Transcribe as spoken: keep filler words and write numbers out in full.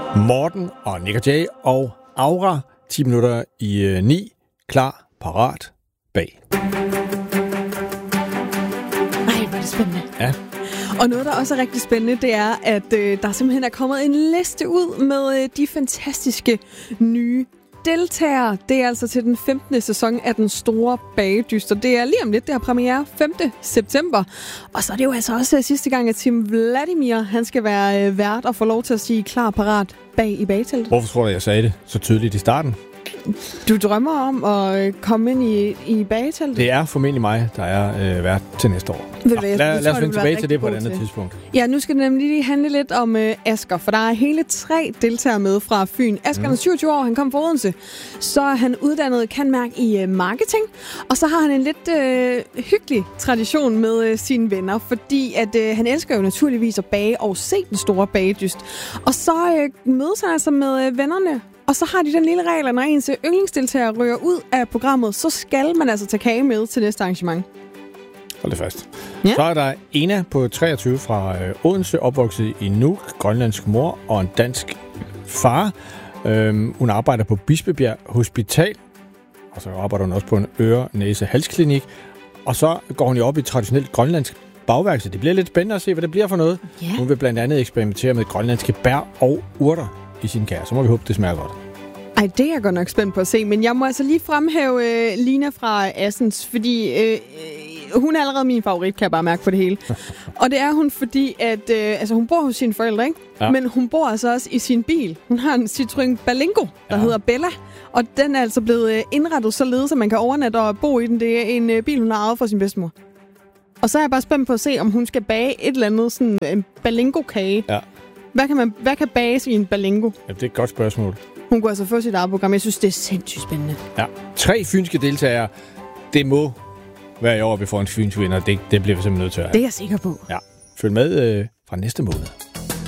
Morten og Nick og Jay og Aura, ti minutter i øh, ni, klar, parat, bag. Ej, hvor er det spændende. Ja. Og noget, der også er rigtig spændende, det er, at øh, der simpelthen er kommet en liste ud med øh, de fantastiske nye deltagere. Det er altså til den femtende sæson af Den Store Bagedyst, og det er lige om lidt, det har premiere femte september. Og så er det jo altså også sidste gang, at Tim Vladimir, han skal være øh, vært og få lov til at sige klar, parat, bag i bageteltet. Hvorfor tror du, jeg sagde det så tydeligt i starten? Du drømmer om at komme ind i, i bageteltet? Det er formentlig mig, der er øh, vært til næste år. Ved Nå, hvad, lad, lad os vende tilbage til det på et god andet til. tidspunkt. Ja, nu skal det nemlig lige handle lidt om øh, Asger, for der er hele tre deltagere med fra Fyn. Asger mm. er syvogtyve år, han kom fra Odense. Så er han uddannet cand.merc i øh, marketing, og så har han en lidt øh, hyggelig tradition med øh, sine venner, fordi at øh, han elsker jo naturligvis at bage og se Den Store Bagedyst. Og så øh, mødes han altså med øh, vennerne. Og så har de den lille regel, at når ens yndlingsdeltager ryger ud af programmet, så skal man altså tage kage med til næste arrangement. Hold det fast. Ja. Så er der Ena på treogtyve fra øh, Odense, opvokset i Nuuk, grønlandsk mor og en dansk far. Øhm, hun arbejder på Bispebjerg Hospital, og så arbejder hun også på en øre-næse-halsklinik. Og så går hun jo op i traditionelt grønlandsk bagværk, så det bliver lidt spændende at se, hvad det bliver for noget. Yeah. Hun vil blandt andet eksperimentere med grønlandske bær og urter i sin kage. Så må vi håbe, det smager godt. Ej, det er jeg godt nok spændt på at se, men jeg må altså lige fremhæve øh, Lina fra Assens, fordi øh, øh, hun er allerede min favorit, kan jeg bare mærke på det hele. Og det er hun, fordi at, øh, altså, hun bor hos sine forældre, ikke? Ja. Men hun bor altså også i sin bil. Hun har en Citroën Berlingo, der Ja. hedder Bella, og den er altså blevet øh, indrettet således, at man kan overnatte og bo i den. Det er en øh, bil, hun har arvet fra sin bedstemor. Og så er jeg bare spændt på at se, om hun skal bage et eller andet sådan en Berlingo-kage. Ja. Hvad kan, man, hvad kan bages i en Berlingo? Ja, det er et godt spørgsmål. Hun kunne altså få sit eget program. Jeg synes, det er sindssygt spændende. Ja. Tre fynske deltagere. Det må være i år, vi får en fynsk vinder. Det, det bliver vi simpelthen nødt til at have. Det er jeg sikker på. Ja. Følg med øh, fra næste måned.